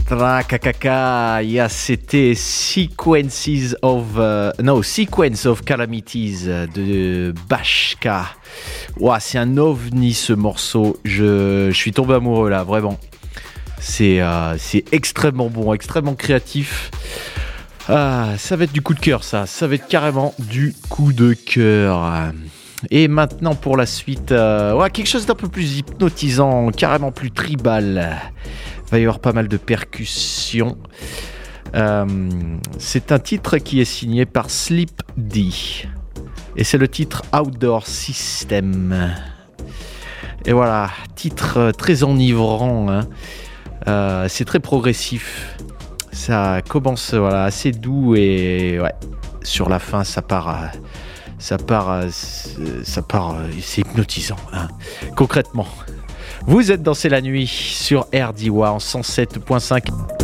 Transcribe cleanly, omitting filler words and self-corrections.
Strakakaka, c'était Sequence of Calamities de Bashka. Ouah, c'est un ovni ce morceau. Je suis tombé amoureux là, vraiment. C'est extrêmement bon, extrêmement créatif. Ça va être du coup de cœur, ça va être carrément du coup de cœur. Et maintenant pour la suite, quelque chose d'un peu plus hypnotisant, carrément plus tribal. Il va y avoir pas mal de percussions. C'est un titre qui est signé par Sleep D. Et c'est le titre Outdoor System. Et voilà, titre très enivrant. C'est très progressif. Ça commence assez doux et sur la fin ça part, c'est hypnotisant. Concrètement, vous êtes dans C'est la nuit sur RDY en 107.5.